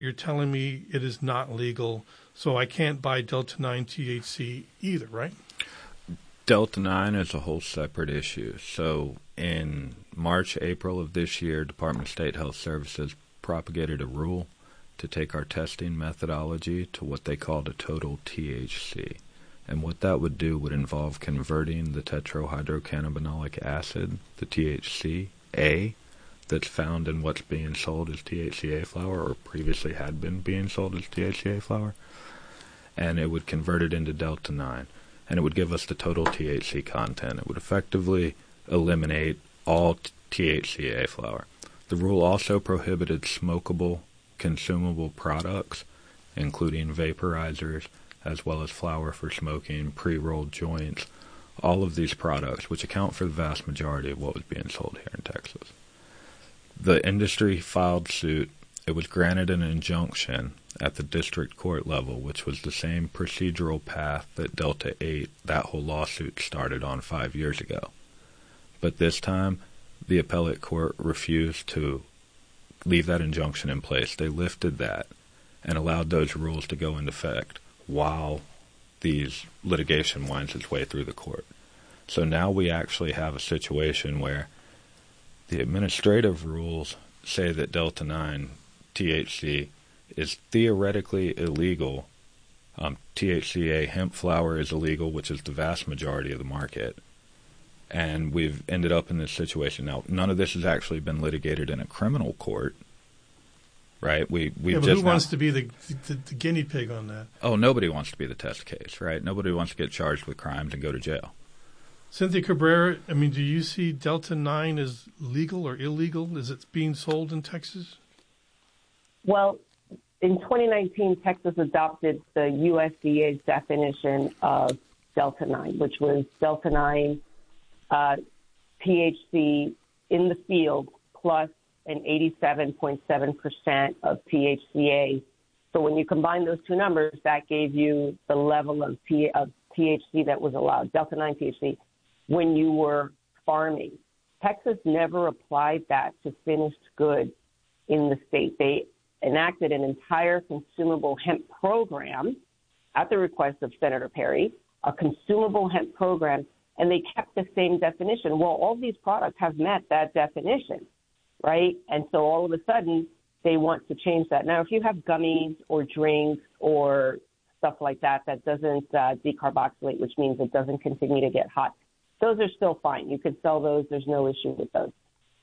You're telling me it is not legal, so I can't buy Delta 9 THC either, right? Delta 9 is a whole separate issue. So in March, April of this year, Department of State Health Services propagated a rule to take our testing methodology to what they called a total THC. And what that would do would involve converting the tetrahydrocannabinolic acid, the THCA, that's found in what's being sold as THCA flower, or previously had been being sold as THCA flower, and it would convert it into Delta 9, and it would give us the total THC content. It would effectively eliminate all THCA flower. The rule also prohibited smokable, consumable products, including vaporizers, as well as flower for smoking, pre-rolled joints, all of these products, which account for the vast majority of what was being sold here in Texas. The industry filed suit. It was granted an injunction at the district court level, which was the same procedural path that Delta 8, that whole lawsuit, started on 5 years ago. But this time, the appellate court refused to leave that injunction in place. They lifted that and allowed those rules to go into effect while these litigation winds its way through the court. So now we actually have a situation where the administrative rules say that Delta 9 THC is theoretically illegal. THCA hemp flower is illegal, which is the vast majority of the market. And we've ended up in this situation. Now, none of this has actually been litigated in a criminal court, right? But who wants to be the guinea pig on that? Oh, nobody wants to be the test case, right? Nobody wants to get charged with crimes and go to jail. Cynthia Cabrera, do you see Delta 9 as legal or illegal? Is it being sold in Texas? Well, in 2019, Texas adopted the USDA's definition of Delta 9, which was Delta 9 THC in the field plus an 87.7% of THCA. So when you combine those two numbers, that gave you the level of THC that was allowed, Delta 9 THC, when you were farming. Texas never applied that to finished goods in the state. They enacted an entire consumable hemp program at the request of Senator Perry, a consumable hemp program, and they kept the same definition. Well, all these products have met that definition, right? And so all of a sudden, they want to change that. Now, if you have gummies or drinks or stuff like that that doesn't decarboxylate, which means it doesn't continue to get hot, those are still fine. You could sell those. There's no issue with those.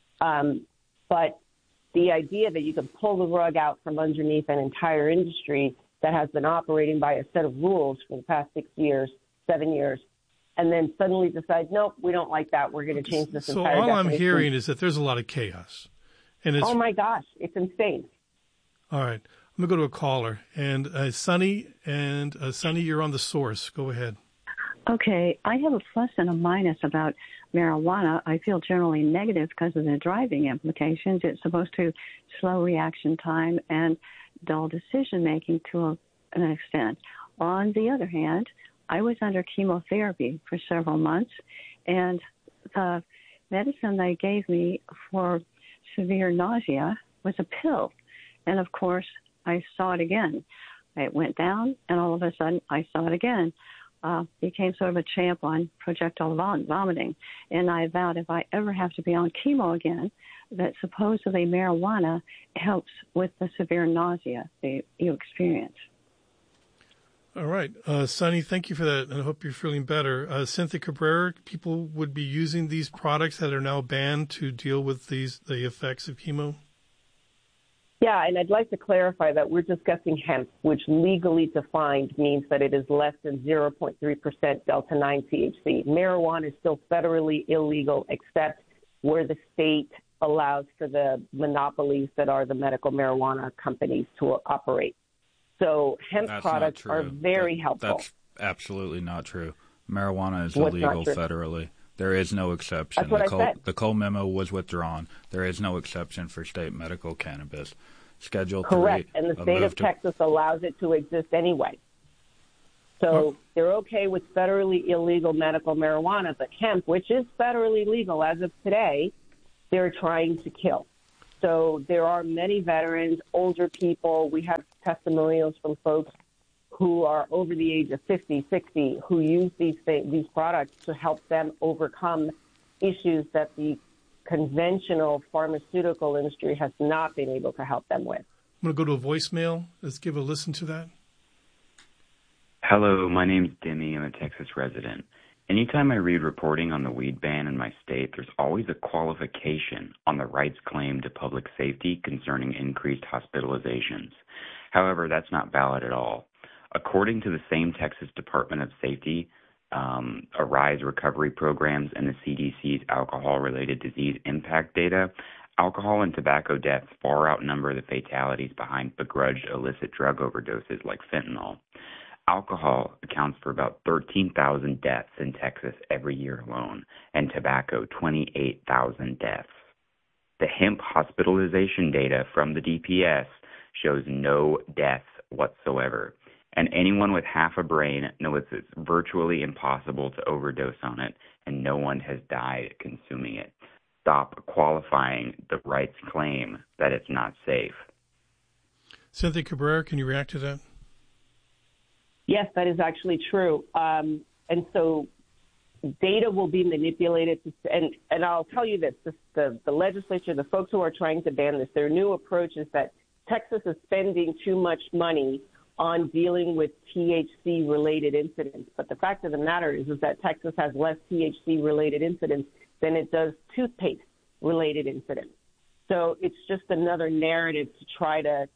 But the idea that you can pull the rug out from underneath an entire industry that has been operating by a set of rules for the past 6 years, 7 years, and then suddenly decide, nope, we don't like that. We're going to change this entire definition. So all I'm hearing is that there's a lot of chaos. And oh, my gosh, it's insane. All right. I'm going to go to a caller. And Sunny, you're on The Source. Go ahead. Okay. I have a plus and a minus about marijuana. I feel generally negative because of the driving implications. It's supposed to slow reaction time and dull decision-making to an extent. On the other hand, I was under chemotherapy for several months, and the medicine they gave me for severe nausea was a pill. And, of course, I saw it again. It went down, and all of a sudden I saw it again. Became sort of a champ on projectile vomiting. And I vowed if I ever have to be on chemo again, that supposedly marijuana helps with the severe nausea that you experience. All right. Sonny, thank you for that, and I hope you're feeling better. Cynthia Cabrera, people would be using these products that are now banned to deal with the effects of chemo? Yeah, and I'd like to clarify that we're discussing hemp, which legally defined means that it is less than 0.3% Delta-9 THC. Marijuana is still federally illegal, except where the state allows for the monopolies that are the medical marijuana companies to operate. So hemp products are very helpful. That's absolutely not true. Marijuana is illegal federally. There is no exception. That's what I said. The Cole memo was withdrawn. There is no exception for state medical cannabis. Schedule 3. Correct, and the state of Texas allows it to exist anyway. So they're okay with federally illegal medical marijuana, but hemp, which is federally legal as of today, they're trying to kill. So there are many veterans, older people. We have testimonials from folks who are over the age of 50, 60, who use these products to help them overcome issues that the conventional pharmaceutical industry has not been able to help them with. I'm going to go to a voicemail. Let's give a listen to that. Hello, my name's Demi. I'm a Texas resident. Anytime I read reporting on the weed ban in my state, there's always a qualification on the rights claim to public safety concerning increased hospitalizations. However, that's not valid at all. According to the same Texas Department of Safety, ARISE recovery programs, and the CDC's alcohol-related disease impact data, alcohol and tobacco deaths far outnumber the fatalities behind begrudged illicit drug overdoses like fentanyl. Alcohol accounts for about 13,000 deaths in Texas every year alone, and tobacco 28,000 deaths. The hemp hospitalization data from the DPS shows no deaths whatsoever, and anyone with half a brain knows it's virtually impossible to overdose on it, and no one has died consuming it. Stop qualifying the rights claim that it's not safe. Cynthia Cabrera, can you react to that? Yes, that is actually true. And so data will be manipulated. And I'll tell you this, the legislature, the folks who are trying to ban this, their new approach is that Texas is spending too much money on dealing with THC-related incidents. But the fact of the matter is that Texas has less THC-related incidents than it does toothpaste-related incidents. So it's just another narrative to try to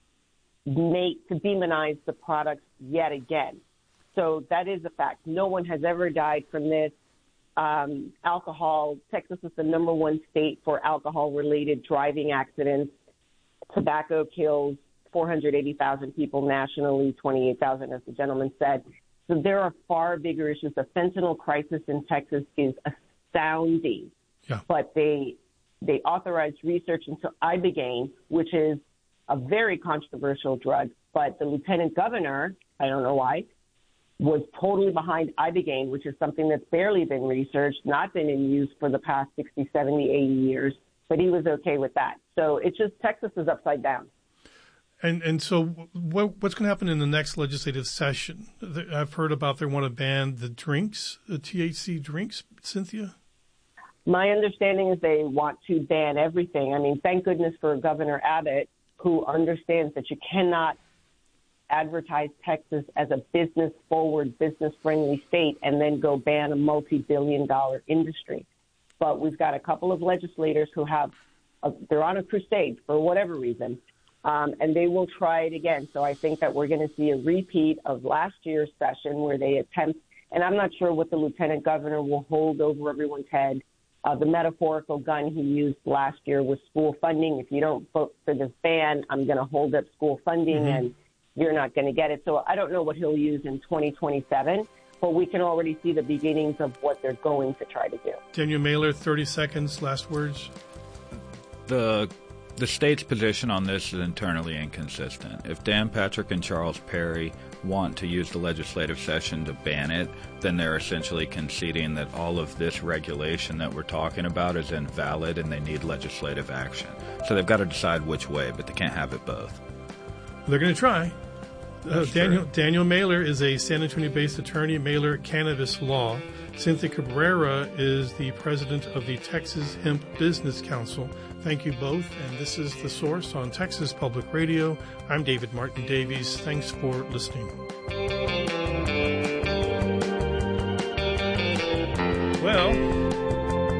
demonize the products yet again. So that is a fact. No one has ever died from this. Alcohol, Texas is the number one state for alcohol-related driving accidents. Tobacco kills 480,000 people nationally, 28,000 as the gentleman said. So there are far bigger issues. The fentanyl crisis in Texas is astounding. Yeah. But they authorized research into Ibogaine, which is a very controversial drug, but the lieutenant governor, I don't know why, was totally behind Ibogaine, which is something that's barely been researched, not been in use for the past 60, 70, 80 years, but he was okay with that. So it's just Texas is upside down. And so what's going to happen in the next legislative session? I've heard about they want to ban the drinks, the THC drinks, Cynthia? My understanding is they want to ban everything. I mean, thank goodness for Governor Abbott, who understands that you cannot advertise Texas as a business-forward, business-friendly state and then go ban a multi-billion-dollar industry. But we've got a couple of legislators who they're on a crusade for whatever reason, and they will try it again. So I think that we're going to see a repeat of last year's session where they attempt, and I'm not sure what the lieutenant governor will hold over everyone's head. The metaphorical gun he used last year was school funding. If you don't vote for this ban, I'm going to hold up school funding and you're not going to get it. So I don't know what he'll use in 2027, but we can already see the beginnings of what they're going to try to do. Daniel Mailer, 30 seconds, last words. The state's position on this is internally inconsistent. If Dan Patrick and Charles Perry want to use the legislative session to ban it, then they're essentially conceding that all of this regulation that we're talking about is invalid and they need legislative action. So they've got to decide which way, but they can't have it both. They're going to try. Daniel Mailer is a San Antonio-based attorney, Mailer Cannabis Law. Cynthia Cabrera is the president of the Texas Hemp Business Council. Thank you both, and this is The Source on Texas Public Radio. I'm David Martin Davies. Thanks for listening. Well,